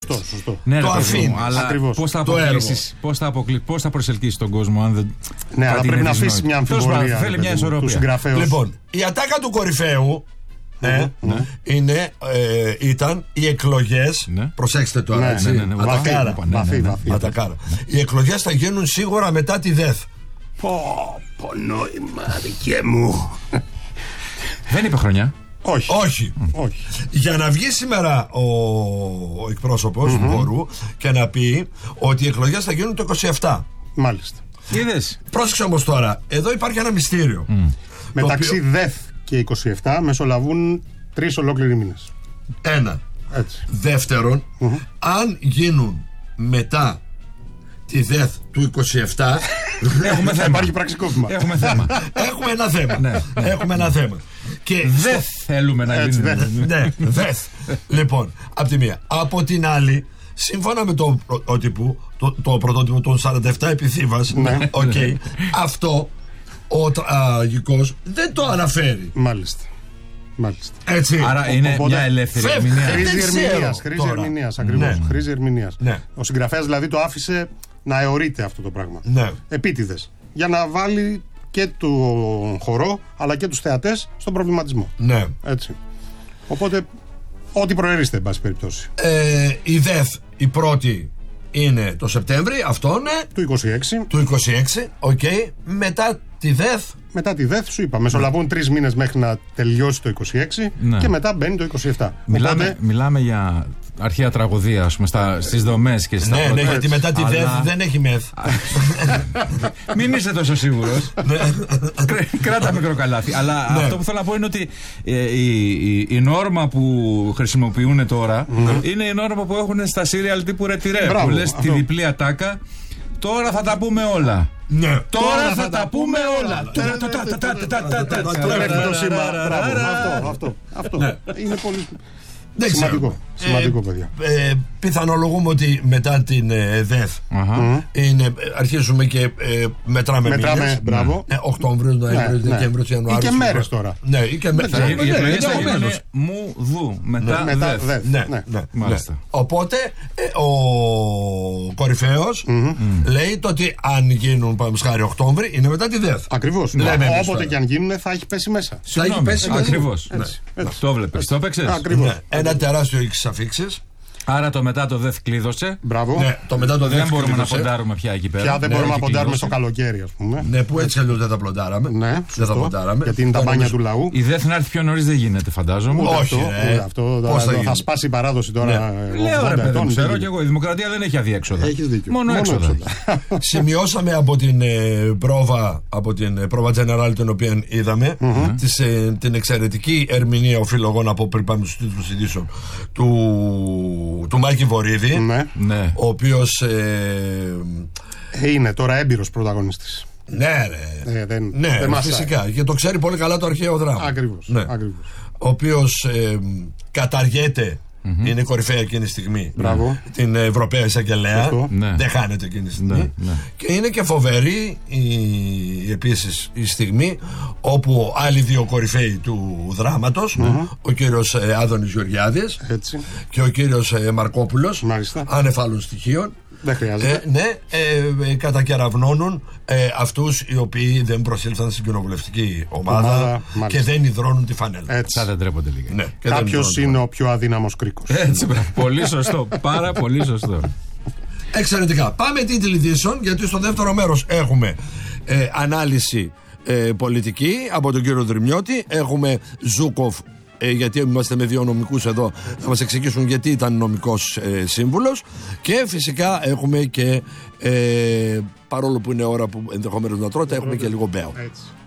Σωστό. Ναι, το αφήνει. Αλλά πώς θα προσελκύσει τον κόσμο αν δεν. Ναι, αλλά πρέπει να αφήσει μια αμφιβολία. Θέλει μια ισορροπία. Λοιπόν, η ατάκα του κορυφαίου ήταν οι εκλογές. Προσέξτε τώρα, έτσι. Ατακάρα. Οι εκλογές θα γίνουν σίγουρα μετά τη ΔΕΘ. Πω νόημα, δικαί μου. Δεν είπε χρονιά. Όχι. Για να βγει σήμερα ο εκπρόσωπος του χώρου και να πει ότι οι εκλογές θα γίνουν το 27. Μάλιστα. Είδες. Πρόσεξε όμως τώρα, εδώ υπάρχει ένα μυστήριο. Μεταξύ ΔΕΘ και 27 μεσολαβούν 3 ολόκληροι μήνες. Ένα. Έτσι. Δεύτερον, αν γίνουν μετά τη ΔΕΘ του 27 έχουμε θέμα. Υπάρχει πραξικόπημα. Έχουμε θέμα. Έχουμε ένα θέμα. Και δεν θέλουμε να γίνει. Ναι, ΔΕΘ. Λοιπόν, από τη μία. Από την άλλη, σύμφωνα με το πρωτότυπο των 47 επιθύμας, αυτό ο τραγικός δεν το αναφέρει. Μάλιστα. Έτσι. Άρα είναι μια ελεύθερη ερμηνεία. Χρήση ερμηνείας. Ο συγγραφέας δηλαδή το άφησε να αιωρείται αυτό το πράγμα. Επίτηδες. Για να βάλει και τον χορό αλλά και τους θεατές στον προβληματισμό. Ναι. Έτσι. Οπότε, ό,τι προαιρείστε, εν πάση περιπτώσει. Η ΔΕΘ, η πρώτη είναι το Σεπτέμβρη, αυτό είναι. Του 26. Μετά τη ΔΕΘ. Μετά τη ΔΕΘ, σου είπα, μεσολαβούν 3 μήνες μέχρι να τελειώσει το 26 και μετά μπαίνει το 27. Μιλάμε για αρχαία τραγωδία, ας πούμε, στις δομές και στα ναι, γιατί μετά τη ΔΕΘ δεν έχει ΜΕΘ. Μην είσαι τόσο σίγουρος. Κράτα μικρό καλάθι. Αλλά αυτό που θέλω να πω είναι ότι η νόρμα που χρησιμοποιούν τώρα είναι η νόρμα που έχουν στα σύριαλ τύπου ρετυρέ. Που λες τη διπλή ατάκα. Τώρα θα τα πούμε όλα. Ναι. Τώρα θα τα πούμε όλα. Αυτό είναι πολύ σημαντικό, παιδιά. Πιθανολογούμε ότι μετά την ΔΕΘ αρχίζουμε και μετράμε μήνες. Μπράβο. Οκτώβριο, Νοέμβριο, Δεκέμβριο, Ιανουάριο. Ή και μέρες τώρα. Ναι, ή και μέρες. Οι εκλογές θα γίνουν μου δου μετά ΔΕΘ. Ναι. Οπότε ο κορυφαίος λέει το ότι αν γίνουν παραδείγματος Οκτώβρη είναι μετά τη ΔΕΘ. Ακριβώς. Όποτε και αν γίνουν θα έχει πέσει μέσα. Ακριβώς. Το βλέπεις, το έπαιξες. Ένα τεράστιο έχεις αφήξεις. Άρα το μετά το ΔΕΘ κλείδωσε. Μπράβο. Ναι, το μετά το ΔΕΘ δεν μπορούμε να ποντάρουμε πια εκεί πέρα. Πια δεν μπορούμε να ποντάρουμε στο καλοκαίρι, ας πούμε. Ναι, που έτσι αλλιώς δεν τα ποντάραμε. Ναι, δεν τα ποντάραμε. Γιατί είναι τα μπάνια του λαού. Η ΔΕΘ να έρθει πιο νωρίς δεν γίνεται, φαντάζομαι. Όχι. Αυτό θα σπάσει η παράδοση τώρα. Λέω ρε παιδί, ξέρω κι εγώ. Η δημοκρατία δεν έχει αδιέξοδα. Έχεις δίκιο. Μόνο έξοδα. Σημειώσαμε από την πρόβα General την οποία είδαμε την εξαιρετική ερμηνεία, οφείλω εγώ να πω πριν πάμε στους τίτλους ειδήσεων, του Μάκη Βορύδη, ο οποίος είναι τώρα έμπειρος πρωταγωνιστής. Ναι, φυσικά, και το ξέρει πολύ καλά το αρχαίο δράμα. Ακριβώς. Ο οποίος καταργέται. Είναι κορυφαία εκείνη τη στιγμή. Την Ευρωπαία Εισαγγελέα. Δεν χάνεται εκείνη τη στιγμή. Και είναι και φοβερή επίσης η στιγμή όπου άλλοι δύο κορυφαίοι του δράματος, ο κύριος Άδωνης Γεωργιάδης και ο κύριος Μαρκόπουλος, ανεφάλων στοιχείων, δεν χρειάζεται. Κατακεραυνώνουν αυτούς οι οποίοι δεν προσήλθαν στην κοινοβουλευτική ομάδα και δεν υδρώνουν τη φανέλα. Έτσι. Δεν τρέπονται λίγα. Κάποιος είναι ο πιο αδύναμος κρίκος. Έτσι, πολύ σωστό. Πάρα πολύ σωστό. Εξαιρετικά. Πάμε τίτλοι ειδήσεων, γιατί στο δεύτερο μέρος έχουμε ανάλυση πολιτική από τον κύριο Δρυμιώτη. Έχουμε Ζούκοφ, γιατί είμαστε με δύο νομικούς εδώ, θα μας εξηγήσουν γιατί ήταν νομικός σύμβουλος. Και φυσικά έχουμε και παρόλο που είναι ώρα που ενδεχομένως να τρώτε, έχουμε και λίγο μπέο.